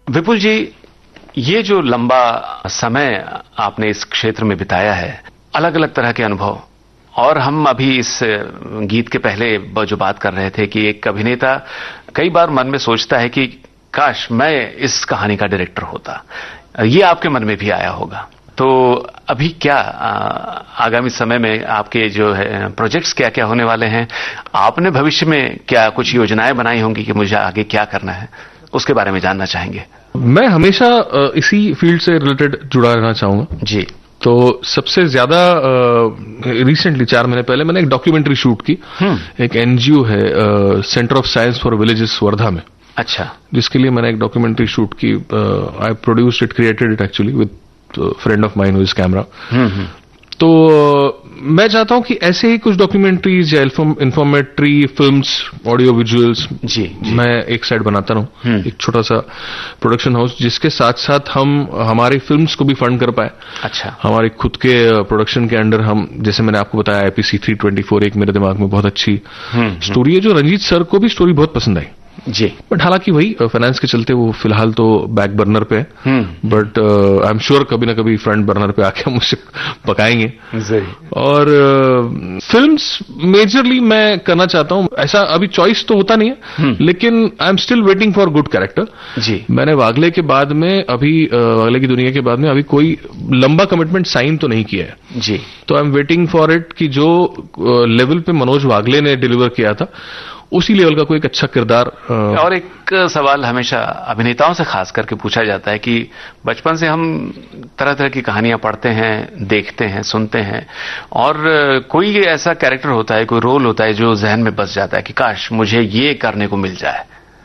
विपुल जी, ये जो लंबा समय आपने इस क्षेत्र में बिताया है, अलग अलग तरह के अनुभव, और हम अभी इस गीत के पहले जो बात कर रहे थे कि एक अभिनेता कई बार मन में सोचता है कि काश मैं इस कहानी का डायरेक्टर होता, ये आपके मन में भी आया होगा। तो अभी क्या आगामी समय में आपके जो है प्रोजेक्ट्स क्या क्या होने वाले हैं? आपने भविष्य में क्या कुछ योजनाएं बनाई होंगी कि मुझे आगे क्या करना है, उसके बारे में जानना चाहेंगे। मैं हमेशा इसी फील्ड से रिलेटेड जुड़ा रहना चाहूंगा जी। तो सबसे ज्यादा रिसेंटली 4 महीने पहले मैंने एक डॉक्यूमेंट्री शूट की। एक एनजीओ है centre of science for villages Wardha में। अच्छा। जिसके लिए मैंने एक डॉक्यूमेंट्री शूट की। आई produced it, created it actually with friend of mine with camera. तो मैं चाहता हूं कि ऐसे ही कुछ डॉक्यूमेंट्रीज या इन्फॉर्मेटरी फिल्म्स, ऑडियो विजुअल्स जी मैं एक साइड बनाता रहूं। एक छोटा सा प्रोडक्शन हाउस जिसके साथ साथ हम हमारी फिल्म्स को भी फंड कर पाए। अच्छा। हमारे खुद के प्रोडक्शन के अंडर हम, जैसे मैंने आपको बताया, आईपीसी 324 एक मेरे दिमाग में बहुत अच्छी स्टोरी है, जो रंजीत सर को भी स्टोरी बहुत पसंद आई जी। बट हालांकि वही फाइनेंस के चलते वो फिलहाल तो बैक बर्नर पे है। बट आई एम श्योर कभी ना कभी फ्रंट बर्नर पे आके मुझसे पकाएंगे। और फिल्म्स मेजरली मैं करना चाहता हूं। ऐसा अभी चॉइस तो होता नहीं है, लेकिन I am still waiting for good character जी। मैंने वागले के बाद में, अभी वागले की दुनिया के बाद में अभी कोई लंबा कमिटमेंट साइन तो नहीं किया है जी। तो I am waiting for it कि जो लेवल पे मनोज वागले ने डिलीवर किया था उसी लेवल का कोई एक अच्छा किरदार। और एक सवाल हमेशा अभिनेताओं से खास करके पूछा जाता है कि बचपन से हम तरह तरह की कहानियां पढ़ते हैं, देखते हैं, सुनते हैं, और कोई ऐसा कैरेक्टर होता है, कोई रोल होता है जो जहन में बस जाता है कि काश मुझे ये करने को मिल जाए।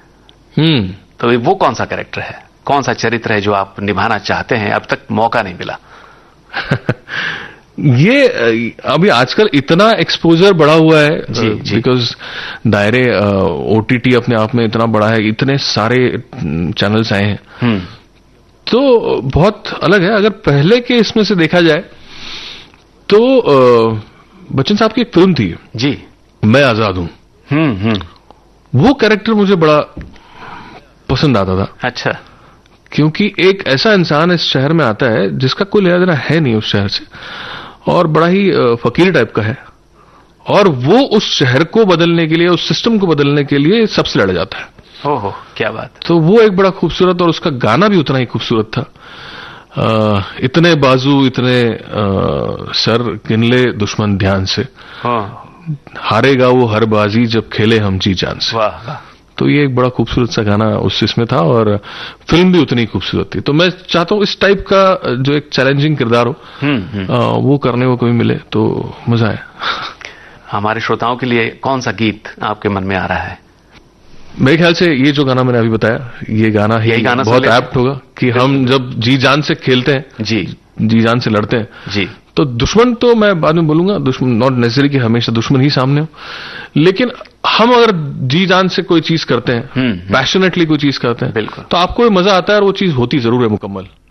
तो वो कौन सा कैरेक्टर है, कौन सा चरित्र है जो आप निभाना चाहते हैं, अब तक मौका नहीं मिला? ये अभी आजकल इतना एक्सपोजर बढ़ा हुआ है बिकॉज दायरे ओटीटी अपने आप में इतना बड़ा है, इतने सारे चैनल्स आए हैं। तो बहुत अलग है। अगर पहले के इसमें से देखा जाए तो बच्चन साहब की एक फिल्म थी जी, मैं आजाद हूं। वो कैरेक्टर मुझे बड़ा पसंद आता था। अच्छा। क्योंकि एक ऐसा इंसान इस शहर में आता है जिसका कोई लेना देना है नहीं उस शहर से, और बड़ा ही फकीर टाइप का है, और वो उस शहर को बदलने के लिए, उस सिस्टम को बदलने के लिए सबसे लड़ जाता है। ओहो, क्या बात। तो वो एक बड़ा खूबसूरत, और उसका गाना भी उतना ही खूबसूरत था। इतने बाजू, इतने सर गिन ले दुश्मन ध्यान से, हारेगा वो हर बाजी जब खेले हम जी जान से। वाह। तो ये एक बड़ा खूबसूरत सा गाना उस इसमें था, और फिल्म भी उतनी खूबसूरत थी। तो मैं चाहता हूं इस टाइप का जो एक चैलेंजिंग किरदार हो वो करने को कभी मिले तो मजा आए। हमारे श्रोताओं के लिए कौन सा गीत आपके मन में आ रहा है? मेरे ख्याल से ये जो गाना मैंने अभी बताया, ये गाना ही बहुत एप्ट होगा कि हम जब जी जान से खेलते हैं, जी जान से लड़ते हैं जी, तो दुश्मन तो मैं बाद में बोलूंगा, दुश्मन नॉट नेसेसरी कि हमेशा दुश्मन ही सामने हो, लेकिन हम अगर जी जान से कोई चीज करते हैं, पैशनेटली कोई चीज करते हैं, तो आपको मजा आता है और वो चीज होती जरूर है मुकम्मल।